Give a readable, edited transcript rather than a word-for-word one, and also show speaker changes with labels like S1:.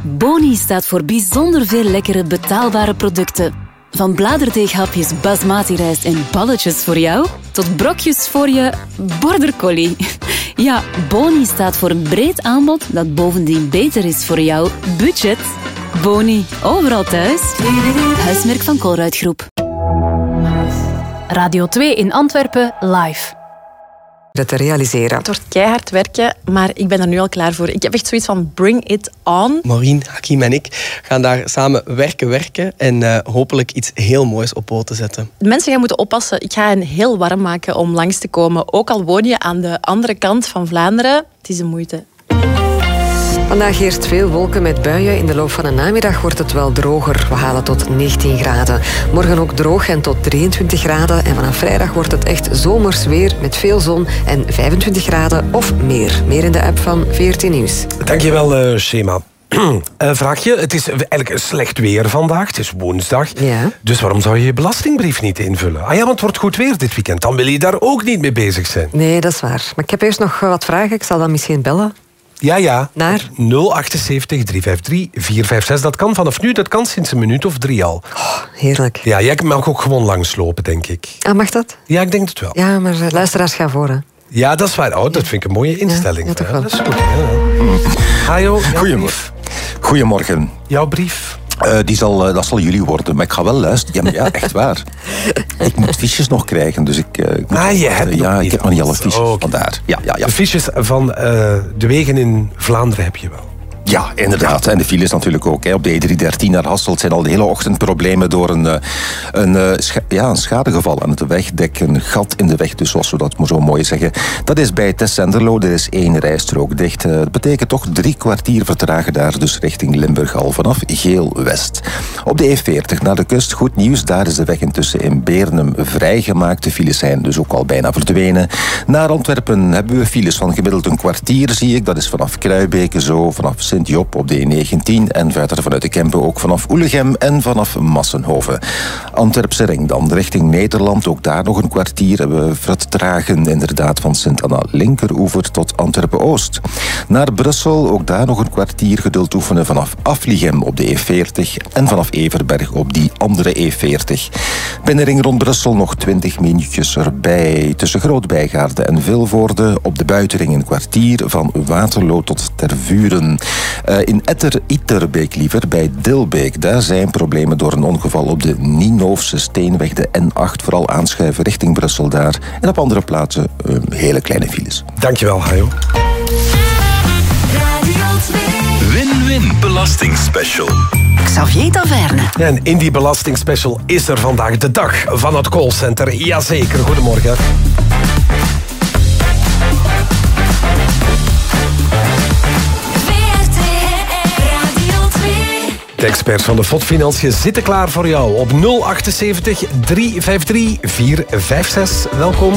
S1: Boni staat voor bijzonder veel lekkere, betaalbare producten. Van bladerdeeghapjes basmati rijst en balletjes voor jou, tot brokjes voor je border collie. Ja, Boni staat voor een breed aanbod dat bovendien beter is voor jouw budget. Boni, overal thuis. Huismerk van Colruyt Groep.
S2: Radio 2 in Antwerpen, live.
S3: Te realiseren.
S4: Het wordt keihard werken, maar ik ben er nu al klaar voor. Ik heb echt zoiets van bring it on.
S5: Maureen, Hakim en ik gaan daar samen werken en hopelijk iets heel moois op poten zetten.
S4: De mensen gaan moeten oppassen. Ik ga hen heel warm maken om langs te komen. Ook al woon je aan de andere kant van Vlaanderen, het is de moeite.
S3: Vandaag eerst veel wolken met buien. In de loop van de namiddag wordt het wel droger. We halen tot 19 graden. Morgen ook droog en tot 23 graden. En vanaf vrijdag wordt het echt zomers weer met veel zon en 25 graden of meer. Meer in de app van VRT Nieuws.
S6: Dankjewel, Shema. Vraagje, het is eigenlijk slecht weer vandaag. Het is woensdag.
S3: Ja.
S6: Dus waarom zou je je belastingbrief niet invullen? Ah ja, want het wordt goed weer dit weekend. Dan wil je daar ook niet mee bezig zijn.
S3: Nee, dat is waar. Maar ik heb eerst nog wat vragen. Ik zal dan misschien bellen.
S6: Ja.
S3: Naar?
S6: 078 353 456. Dat kan vanaf nu, dat kan sinds een minuut of 3 al.
S3: Oh, heerlijk.
S6: Ja, jij mag ook gewoon langslopen, denk ik.
S3: Ah, mag dat?
S6: Ja, ik denk het wel.
S3: Ja, maar luisteraars gaan voor, hè.
S6: Ja, dat is waar. Oh, dat vind ik een mooie instelling.
S3: Ja, toch wel.
S6: Dat is goed. Ja. Hajo,
S7: Goedemorgen.
S6: Jouw brief?
S7: Dat zal jullie worden, maar ik ga wel luisteren. Ja, echt waar. Ik moet fiches nog krijgen, dus ik heb nog niet alle fiches. Vandaar. Ja.
S6: De fiches van de wegen in Vlaanderen heb je wel.
S7: Ja, inderdaad. En de files natuurlijk ook. Op de E313 naar Hasselt zijn al de hele ochtend problemen door een schadegeval aan het wegdek. Een gat in de weg, dus zoals we dat zo mooi zeggen. Dat is bij Tessenderlo. Er is 1 rijstrook dicht. Dat betekent toch 3 kwartier vertragen daar, dus richting Limburg al vanaf Geel-West. Op de E40 naar de kust, goed nieuws. Daar is de weg intussen in Beernem vrijgemaakt. De files zijn dus ook al bijna verdwenen. Naar Antwerpen hebben we files van gemiddeld een kwartier, zie ik. Dat is vanaf Kruibeke zo, vanaf Sint-Job op de E19 en verder vanuit de Kempen ook vanaf Oelegem en vanaf Massenhoven. Antwerpse ring dan, richting Nederland, ook daar nog een kwartier hebben we vertragen, inderdaad van Sint-Anna linkeroever tot Antwerpen-Oost. Naar Brussel, ook daar nog een kwartier geduld oefenen vanaf Afligem op de E40 en vanaf Everberg op die andere E40. Binnenring rond Brussel nog 20 minuutjes erbij, tussen Groot-Bijgaarde en Vilvoorde, op de buitenring een kwartier van Waterloo tot Tervuren. In Iterbeek liever, bij Dilbeek. Daar zijn problemen door een ongeval op de Nienoofse Steenweg, de N8, vooral aanschuiven richting Brussel daar. En op andere plaatsen hele kleine files.
S6: Dankjewel, Hajo.
S8: Win-win belastingspecial.
S1: Xavier Taverne.
S6: Ja, en in die belastingspecial is er vandaag de dag van het callcenter. Jazeker, goedemorgen. De experts van de FOD Financiën zitten klaar voor jou op 078 353 456. Welkom.